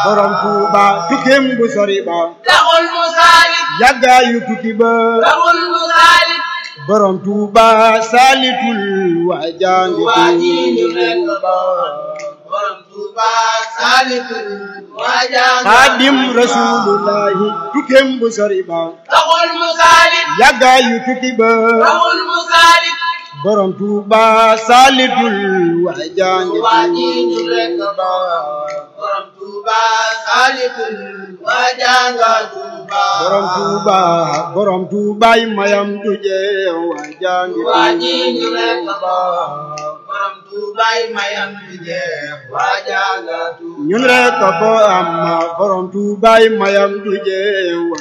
borom Tuuba tukkeem bu sori ba taxul mu saalit yàggaayu tukki ba taxul mu saalit borom Tuuba saalitul waa jaangi waa ji ñu nekk borom Tuuba saalitul waa jaangi Xaadim Rasulullahi tukkeem bu sori ba taxul mu saalit yàggaayu tukki ba taxul mu saalit borom Tuuba saalitul waa jaangi waa ji ñu nekk borom Tuuba saalitul waa jaanga Tuuba borom Tuubaay mayam du jeex waa jaangi waa ji ñu nekk borom Tuubaay mayam du jeex waa jaanga Tuuba ñun rek ko am borom Tuubaay mayam du jeex